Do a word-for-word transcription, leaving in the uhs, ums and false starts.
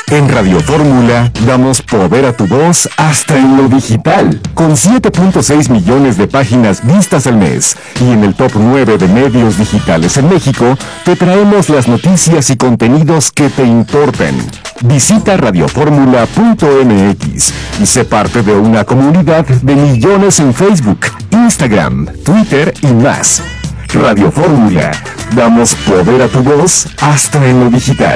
En Radio Fórmula damos poder a tu voz hasta en lo digital, con siete punto seis millones de páginas vistas al mes y en el top nueve de medios digitales en México, te traemos las noticias y contenidos que te importan. Visita radio fórmula punto m x y sé parte de una comunidad de millones en Facebook, Instagram, Twitter y más. Radio Fórmula, damos poder a tu voz hasta en lo digital.